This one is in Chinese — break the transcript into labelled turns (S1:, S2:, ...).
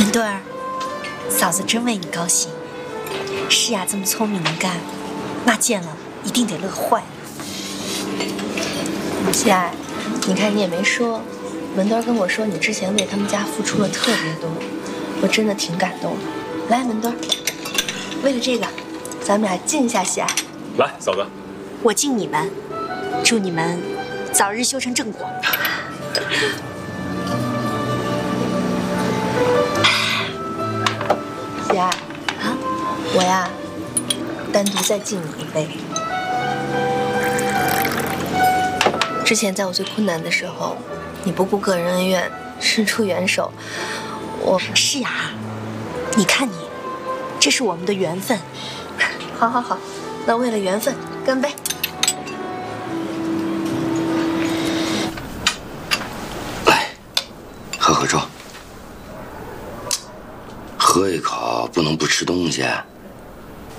S1: 文墩儿，嫂子真为你高兴。诗雅这么聪明能干，妈见了一定得乐坏了。
S2: 喜爱，你看你也没说，文墩儿跟我说你之前为他们家付出了特别多，我真的挺感动的。来，文墩儿，为了这个，咱们俩敬一下喜爱。
S3: 来，嫂子，
S1: 我敬你们，祝你们早日修成正果。
S2: 喜爱啊，我呀，单独再敬你一杯。之前在我最困难的时候，你不顾个人恩怨，伸出援手，
S1: 是呀，你看你，这是我们的缘分。
S2: 好好好，那为了缘分，干杯！
S4: 来，喝粥。喝一口不能不吃东西。